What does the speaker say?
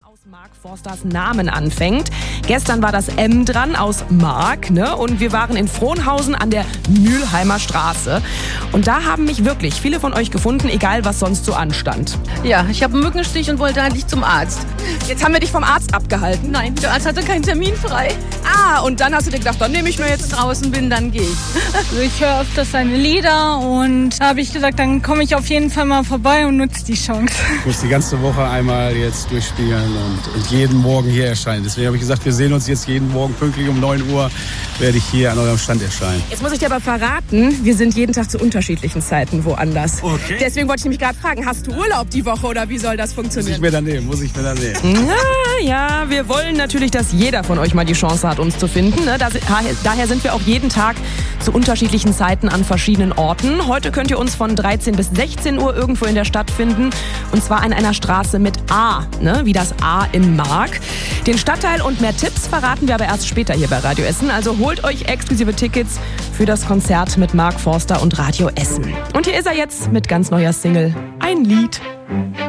aus Mark Forsters Namen anfängt. Gestern war das M dran aus Mark, ne? Und wir waren in Frohnhausen an der Mülheimer Straße. Und da haben mich wirklich viele von euch gefunden, egal was sonst so anstand. Ja, ich habe einen Mückenstich und wollte eigentlich zum Arzt. Jetzt haben wir dich vom Arzt abgehalten. Nein, der Arzt hatte keinen Termin frei. Und dann hast du dir gedacht, dann nehme ich mir jetzt Draußen bin, dann gehe ich. Also ich höre öfters seine Lieder und da habe ich gesagt, dann komme ich auf jeden Fall mal vorbei und nutze die Chance. Ich muss die ganze Woche einmal jetzt durchspielen und jeden Morgen hier erscheinen. Deswegen habe ich gesagt, wir sehen uns jetzt jeden Morgen pünktlich um 9 Uhr, werde ich hier an eurem Stand erscheinen. Jetzt muss ich dir aber verraten, wir sind jeden Tag zu unterschiedlichen Zeiten woanders. Okay. Deswegen wollte ich mich gerade fragen, hast du Urlaub die Woche oder wie soll das funktionieren? Muss ich mir dann nehmen. Ja, wir wollen natürlich, dass jeder von euch mal die Chance hat, uns zu finden. Ne? Daher sind wir auch jeden Tag zu unterschiedlichen Zeiten an verschiedenen Orten. Heute könnt ihr uns von 13 bis 16 Uhr irgendwo in der Stadt finden. Und zwar an einer Straße mit A, ne? Wie das A in Mark. Den Stadtteil und mehr Tipps verraten wir aber erst später hier bei Radio Essen. Also holt euch exklusive Tickets für das Konzert mit Mark Forster und Radio Essen. Und hier ist er jetzt mit ganz neuer Single. Ein Lied.